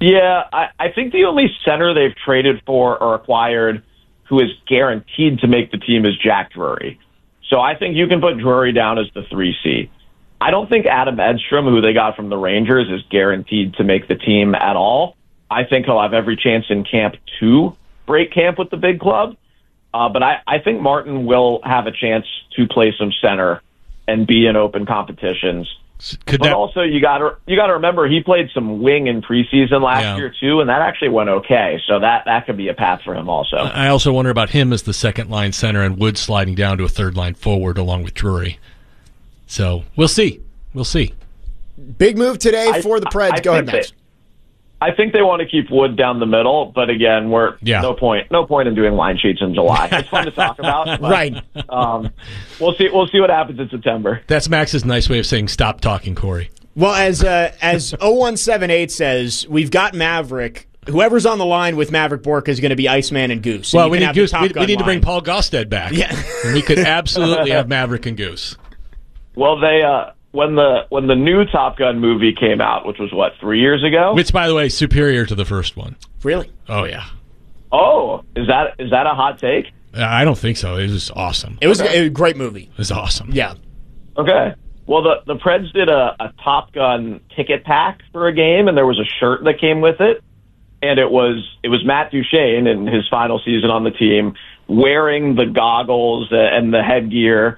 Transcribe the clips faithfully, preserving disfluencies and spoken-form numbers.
Yeah, I, I think the only center they've traded for or acquired who is guaranteed to make the team is Jack Drury. So I think you can put Drury down as the three C. I don't think Adam Edstrom, who they got from the Rangers, is guaranteed to make the team at all. I think he'll have every chance in camp to break camp with the big club. Uh, but I, I think Martin will have a chance to play some center and be in open competitions. Could but that... also, you got to you got to remember he played some wing in preseason last yeah. year too, and that actually went okay. So that that could be a path for him also. I also wonder about him as the second line center and Wood sliding down to a third line forward along with Drury. So we'll see. We'll see. Big move today I, for the Preds. I, I Go ahead, Max. They, I think they want to keep Wood down the middle, but again, we're yeah. no point no point in doing line sheets in July. It's fun to talk about, but, right? Um, we'll see. We'll see what happens in September. That's Max's nice way of saying stop talking, Corey. Well, as uh, as oh one seven eight says, we've got Maverick. Whoever's on the line with Maverick Bourque is going to be Iceman and Goose. So well, we need Goose. We, we need line. to bring Paul Gostad back. Yeah, and we could absolutely have Maverick and Goose. Well, they. Uh, When the when the new Top Gun movie came out, which was, what, three years ago? Which, by the way, is superior to the first one. Really? Oh, yeah. Oh, is that is that a hot take? I don't think so. It was awesome. It was okay. a great movie. It was awesome. Yeah. Okay. Well, the, the Preds did a, a Top Gun ticket pack for a game, and there was a shirt that came with it. And it was it was Matt Duchene in his final season on the team wearing the goggles and the headgear,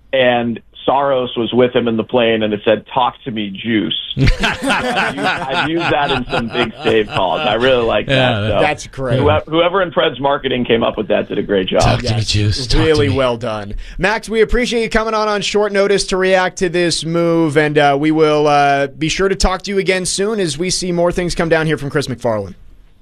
and Saros was with him in the plane, and it said, "Talk to me, Juice." I've, used, I've used that in some big save calls. I really like that. Yeah, so that's great. Whoever, whoever in Preds marketing came up with that did a great job. Talk to me, Juice. Talk really to me. well done. Max, we appreciate you coming on on short notice to react to this move, and uh, we will uh, be sure to talk to you again soon as we see more things come down here from Chris McFarland.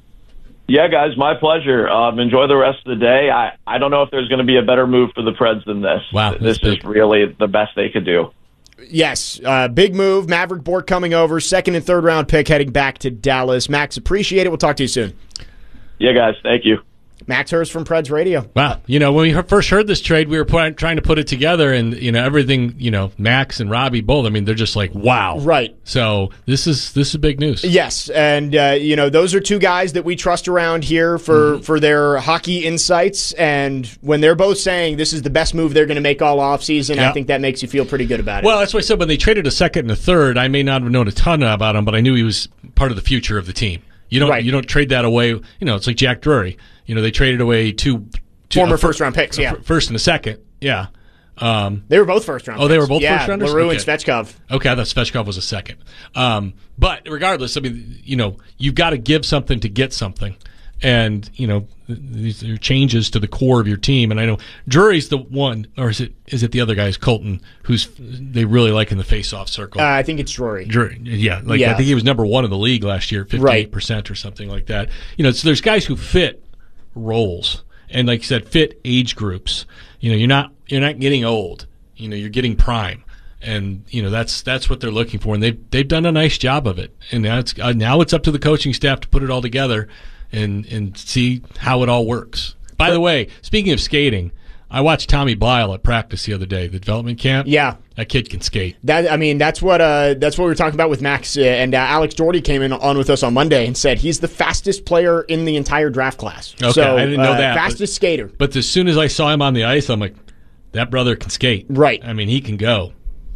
Yeah, guys, my pleasure. Um, enjoy the rest of the day. I, I don't know if there's going to be a better move for the Preds than this. Wow, This is big. really the best they could do. Yes, uh, big move. Maverick Bourque coming over, second and third round pick heading back to Dallas. Max, appreciate it. We'll talk to you soon. Yeah, guys, thank you. Max Hurst from Preds Radio. Wow. You know, when we first heard this trade, we were put, trying to put it together, and, you know, everything, you know, Max and Robbie both, I mean, they're just like, wow. Right. So this is this is big news. Yes, and, uh, you know, those are two guys that we trust around here for, mm-hmm. for their hockey insights, and when they're both saying this is the best move they're going to make all offseason, yeah. I think that makes you feel pretty good about it. Well, that's why I said when they traded a second and a third, I may not have known a ton about him, but I knew he was part of the future of the team. You don't right. you don't trade that away. You know, it's like Jack Drury. You know, they traded away two, two former uh, first round picks. Yeah, first and a second. Yeah, um, they were both first round. Oh, picks. they were both yeah, first rounders. LaRue okay. and Svechkov. Okay, I thought Svechkov was a second. Um, but regardless, I mean, you know, you've got to give something to get something, and you know, these are changes to the core of your team. And I know Drury's the one, or is it is it the other guy, is Colton, who's they really like in the face-off circle? Uh, I think it's Drury. Drury, yeah, like yeah. I think he was number one in the league last year, fifty-eight percent right. or something like that. You know, so there's guys who fit roles, and like you said, fit age groups. You know, you're not you're not getting old. You know, you're getting prime. And you know that's that's what they're looking for, and they've they've done a nice job of it. And now it's uh, now it's up to the coaching staff to put it all together and and see how it all works. By the way, speaking of skating, I watched Tommy Blyle at practice the other day, the development camp. Yeah, that kid can skate. That I mean, that's what uh, that's what we were talking about with Max uh, and uh, Alex Doherty came in on with us on Monday and said he's the fastest player in the entire draft class. Okay, so, I didn't know uh, that. Fastest but, skater. But as soon as I saw him on the ice, I'm like, that brother can skate. Right. I mean, he can go.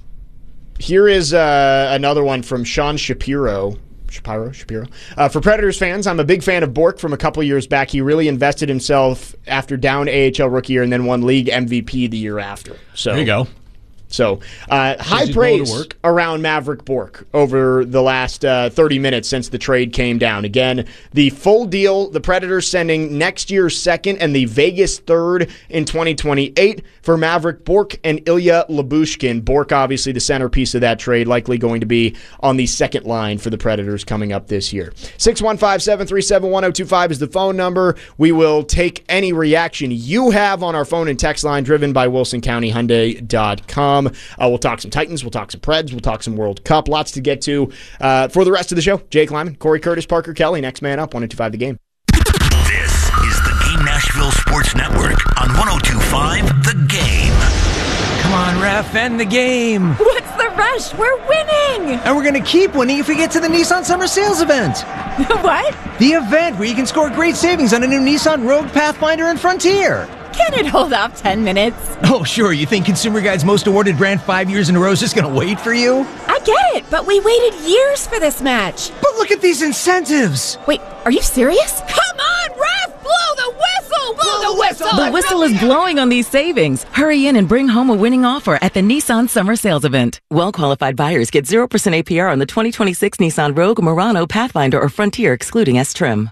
Here is uh, another one from Sean Shapiro. Shapiro? Shapiro? Uh, for Predators fans, I'm a big fan of Bourque from a couple years back. He really invested himself after down A H L rookie year and then won league M V P the year after. So there you go. So, uh, high praise around Maverick Bourque over the last uh, thirty minutes since the trade came down. Again, the full deal, the Predators sending next year's second and the Vegas third in twenty twenty-eight for Maverick Bourque and Ilya Lyubushkin. Bourque, obviously, the centerpiece of that trade, likely going to be on the second line for the Predators coming up this year. six one five, seven three seven, one oh two five is the phone number. We will take any reaction you have on our phone and text line driven by Wilson County Hyundai dot com. Uh, we'll talk some Titans, we'll talk some Preds, we'll talk some World Cup. Lots to get to uh, for the rest of the show. Jake Lyman, Corey Curtis, Parker Kelly, next man up, one oh two five The Game. This is the Game Nashville Sports Network on one oh two five The Game. Come on, ref, end the game. What's the the rush. We're winning. And we're going to keep winning if we get to the Nissan Summer Sales event. What? The event where you can score great savings on a new Nissan Rogue, Pathfinder, and Frontier. Can it hold off ten minutes? Oh, sure. You think Consumer Guide's most awarded brand five years in a row is just going to wait for you? I get it, but we waited years for this match. But look at these incentives. Wait, are you serious? Come on, ref! Blow the whistle! Blow, blow the whistle! The whistle is blowing on these savings. Hurry in and bring home a winning offer at the Nissan Summer Sales Event. Well-qualified buyers get zero percent A P R on the twenty twenty-six Nissan Rogue, Murano, Pathfinder, or Frontier, excluding S-Trim.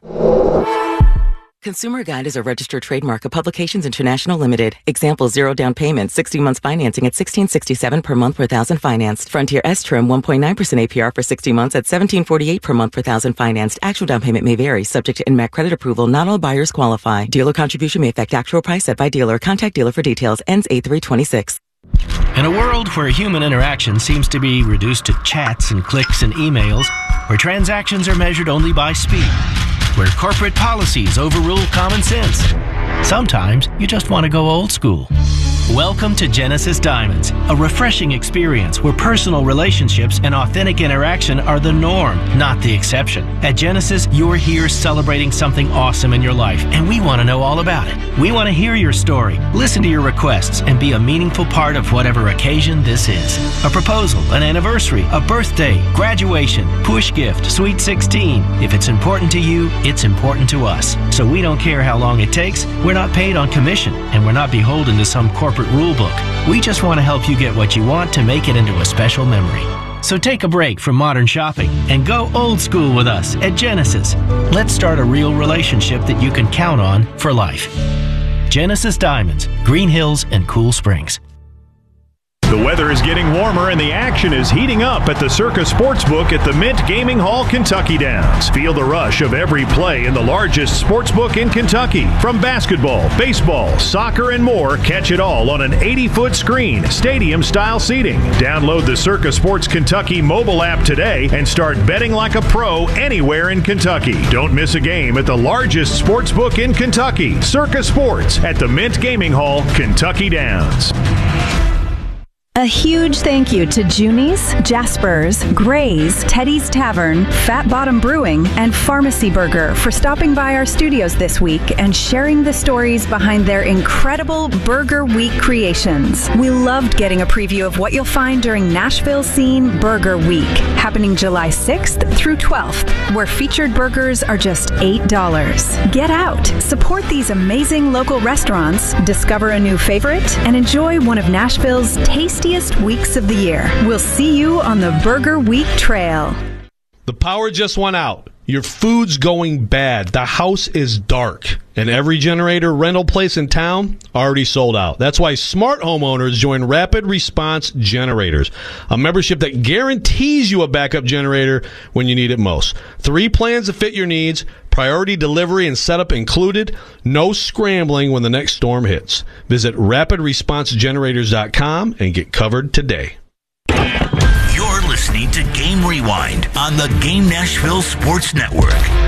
Consumer Guide is a registered trademark of Publications International Limited. Example, zero down payment, sixty months financing at sixteen sixty-seven per month per thousand financed. Frontier S-Trim, one point nine percent A P R for sixty months at seventeen forty-eight per month per thousand financed. Actual down payment may vary, subject to N M A C credit approval. Not all buyers qualify. Dealer contribution may affect actual price set by dealer. Contact dealer for details. Ends eight three twenty-six. In a world where human interaction seems to be reduced to chats and clicks and emails, where transactions are measured only by speed, where corporate policies overrule common sense, sometimes you just want to go old school. Welcome to Genesis Diamonds, a refreshing experience where personal relationships and authentic interaction are the norm, not the exception. At Genesis, you're here celebrating something awesome in your life, and we want to know all about it. We want to hear your story, listen to your requests, and be a meaningful part of whatever occasion this is. A proposal, an anniversary, a birthday, graduation, push gift, sweet sixteen. If it's important to you, it's important to us. So we don't care how long it takes. We're not paid on commission, and we're not beholden to some corporate rule book. We just want to help you get what you want to make it into a special memory. So take a break from modern shopping and go old school with us at Genesis. Let's start a real relationship that you can count on for life. Genesis Diamonds, Green Hills and Cool Springs. The weather is getting warmer and the action is heating up at the Circa Sportsbook at the Mint Gaming Hall, Kentucky Downs. Feel the rush of every play in the largest sportsbook in Kentucky. From basketball, baseball, soccer, and more, catch it all on an eighty-foot screen, stadium-style seating. Download the Circa Sports Kentucky mobile app today and start betting like a pro anywhere in Kentucky. Don't miss a game at the largest sportsbook in Kentucky, Circa Sports at the Mint Gaming Hall, Kentucky Downs. A huge thank you to Junie's, Jasper's, Gray's, Teddy's Tavern, Fat Bottom Brewing, and Pharmacy Burger for stopping by our studios this week and sharing the stories behind their incredible Burger Week creations. We loved getting a preview of what you'll find during Nashville Scene Burger Week, happening July sixth through twelfth, where featured burgers are just eight dollars. Get out, support these amazing local restaurants, discover a new favorite, and enjoy one of Nashville's tastiest weeks of the year. We'll see you on the Burger Week Trail. The power just went out. Your food's going bad. The house is dark. And every generator rental place in town already sold out. That's why smart homeowners join Rapid Response Generators, a membership that guarantees you a backup generator when you need it most. Three plans to fit your needs, priority delivery and setup included, no scrambling when the next storm hits. Visit rapid response generators dot com and get covered today. You're listening to Game Rewind on the Game Nashville Sports Network.